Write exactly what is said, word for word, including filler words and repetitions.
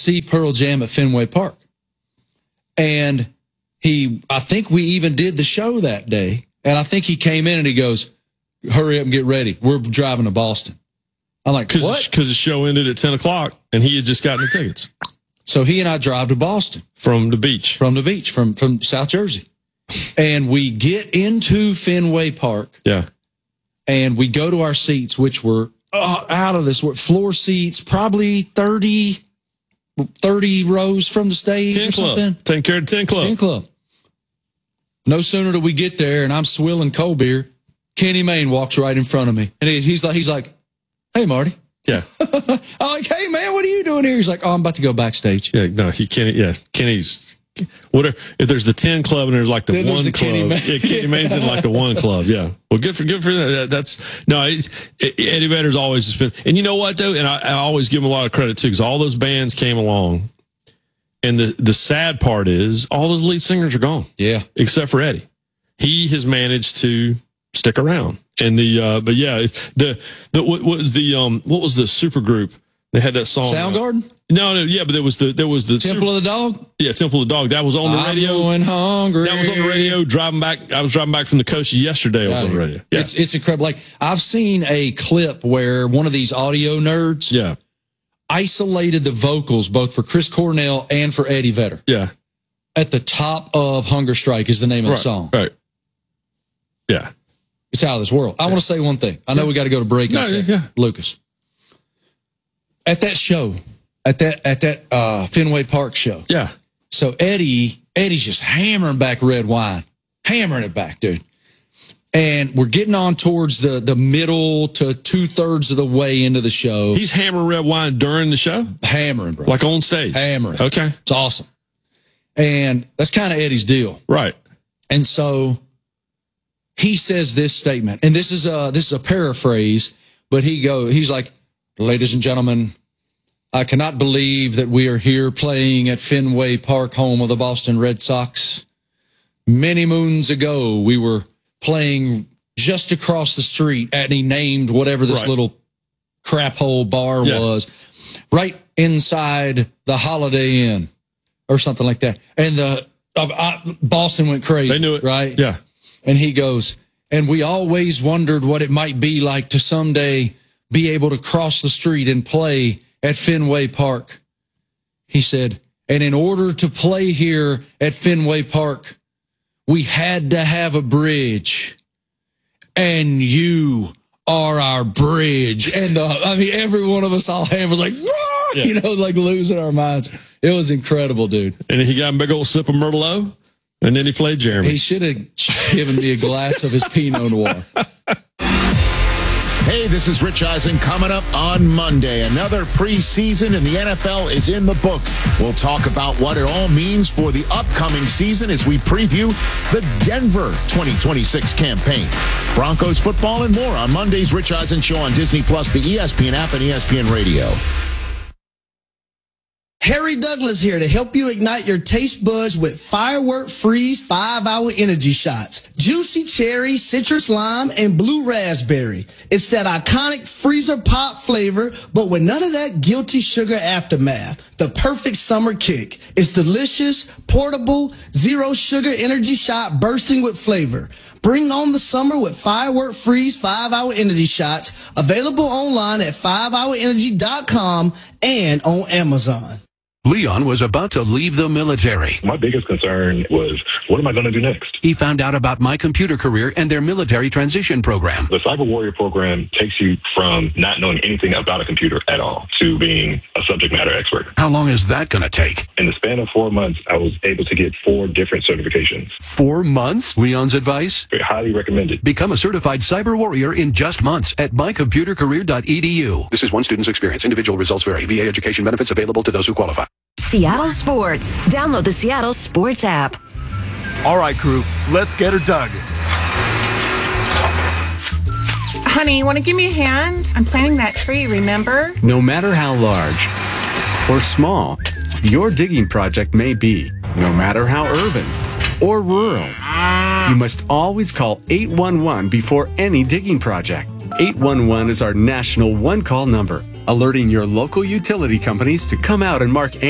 see Pearl Jam at Fenway Park. And he, I think we even did the show that day. And I think he came in and he goes, hurry up and get ready. We're driving to Boston. I'm like, Cause, what? Because the show ended at ten o'clock and he had just gotten the tickets. So he and I drive to Boston. From the beach. From the beach, from, from South Jersey. And we get into Fenway Park. Yeah. And we go to our seats, which were uh, out of this floor seats, probably thirty, thirty rows from the stage ten or club. something. Taking care of ten club. ten club. No sooner do we get there and I'm swilling cold beer, Kenny Mayne walks right in front of me. And he, he's like, he's like, hey, Marty. Yeah. I'm like, hey, man, what are you doing here? He's like, oh, I'm about to go backstage. Yeah, no, he Kenny, yeah, Kenny's, whatever. If there's the ten club and there's like the Then one the club, Kenny Mayne. yeah, Kenny Mayne's in like the one club. Yeah. Well, good for, good for that. That's, no, it, it, Eddie Vedder's always been, and you know what though? And I, I always give him a lot of credit too, because all those bands came along. And the, the sad part is all those lead singers are gone. Yeah. Except for Eddie. He has managed to stick around. And the, uh, but yeah, the, the, what was the, um, what was the super group? They had that song. Soundgarden? No, no, yeah, but there was the, there was the Temple super, of the Dog? Yeah, Temple of the Dog. That was on the I'm radio. going hungry. That was on the radio driving back. I was driving back from the coast yesterday. It was on the radio. Yeah. It's, it's incredible. Like, I've seen a clip where one of these audio nerds yeah. isolated the vocals both for Chris Cornell and for Eddie Vedder. Yeah. At the top of Hunger Strike is the name of right, the song. Right. Yeah. It's out of this world. I yeah. want to say one thing. I know yeah. we got to go to break in no, a second. Yeah. Lucas. At that show, at that at that uh, Fenway Park show. Yeah. So Eddie, Eddie's just hammering back red wine. Hammering it back, dude. And we're getting on towards the, the middle to two-thirds of the way into the show. He's hammering red wine during the show? Hammering, bro. Like on stage? Hammering. Okay. It's awesome. And that's kind of Eddie's deal. Right. And so he says this statement, and this is a, this is a paraphrase, but he go, he's like, ladies and gentlemen, I cannot believe that we are here playing at Fenway Park, home of the Boston Red Sox. Many moons ago, we were playing just across the street, and he named whatever this right. little crap hole bar yeah. was, right inside the Holiday Inn or something like that. And the uh, I, Boston went crazy. They knew it. Right? Yeah. And he goes, and we always wondered what it might be like to someday be able to cross the street and play at Fenway Park. He said, and in order to play here at Fenway Park, we had to have a bridge, and you are our bridge. And the, I mean, every one of us all hand was like, yeah. you know, like losing our minds. It was incredible, dude. And he got a big old sip of Merlot, and then he played Jeremy. He should have given me a glass of his Pinot Noir. Hey, this is Rich Eisen coming up on Monday. Another preseason in the N F L is in the books. We'll talk about what it all means for the upcoming season as we preview the Denver twenty twenty-six campaign. Broncos football and more on Monday's Rich Eisen Show on Disney Plus, the E S P N app, and E S P N Radio. Harry Douglas here to help you ignite your taste buds with Firework Freeze five hour energy shots. Juicy cherry, citrus lime, and blue raspberry. It's that iconic freezer pop flavor, but with none of that guilty sugar aftermath. The perfect summer kick. It's delicious, portable, zero sugar energy shot bursting with flavor. Bring on the summer with Firework Freeze five hour energy shots. Available online at five hour energy dot com and on Amazon. Leon was about to leave the military. My biggest concern was, what am I going to do next? He found out about My Computer Career and their military transition program. The Cyber Warrior program takes you from not knowing anything about a computer at all to being a subject matter expert. How long is that going to take? In the span of four months, I was able to get four different certifications. Four months? Leon's advice? Very highly recommended. Become a certified Cyber Warrior in just months at my computer career dot e d u. This is one student's experience. Individual results vary. V A education benefits available to those who qualify. Seattle Sports. Download the Seattle Sports app. All right, crew, let's get her dug. Honey, you want to give me a hand? I'm planting that tree, remember? No matter how large or small your digging project may be, no matter how urban or rural, you must always call eight one one before any digging project. eight one one is our national one-call number, alerting your local utility companies to come out and mark